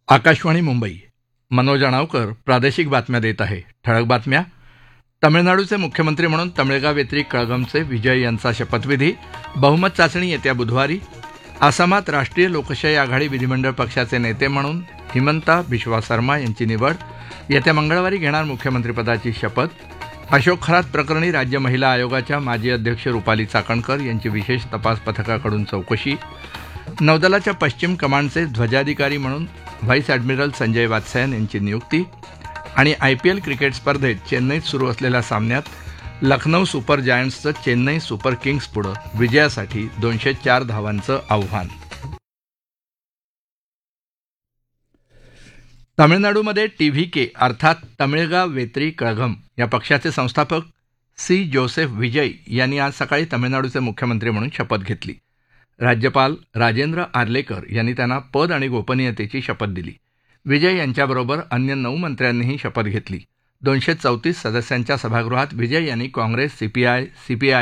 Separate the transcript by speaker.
Speaker 1: आकाशवाणी मुंबई. मनोज अणावकर प्रादेशिक बातम्या देत आहे. ठळक बातम्या. तमिळनाडूचे मुख्यमंत्री म्हणून तमिळगा वेत्री कळगमचे विजय यांचा शपथविधी. बहुमत चाचणी येत्या बुधवारी. आसामात राष्ट्रीय लोकशाही आघाडी विधिमंडळ पक्षाचे नेते म्हणून हिमंता बिश्वा शर्मा यांची निवड. येत्या मंगळवारी घेणार मुख्यमंत्रीपदाची शपथ. अशोक खरात प्रकरणी राज्य महिला आयोगाच्या माजी अध्यक्ष रुपाली चाकणकर यांची विशेष तपास पथकाकडून चौकशी. नौदलाच्या पश्चिम कमांडचे ध्वजाधिकारी म्हणून व्हाईस ॲडमिरल संजय वात्स्यायन यांची नियुक्ती. आणि IPL क्रिकेट स्पर्धेत चेन्नईत सुरू असलेल्या सामन्यात Lucknow super जायंट्सचं Chennai super Kings पुढं विजयासाठी 204 धावांचं आव्हान. तमिळनाडूमध्ये TVK अर्थात तमिळगा वेत्री कळघम या पक्षाचे संस्थापक C. जोसेफ विजय यांनी आज सकाळी तमिळनाडूचे मुख्यमंत्री म्हणून शपथ घेतली. राज्यपाल राजेंद्र आर्लेकर यांनी त्यांना पद आणि गोपनीयतेची शपथ दिली. विजय यांच्याबरोबर अन्य 9 मंत्र्यांनीही शपथ घेतली. 234 सदस्यांच्या सभागृहात विजय यांनी काँग्रेस, CPI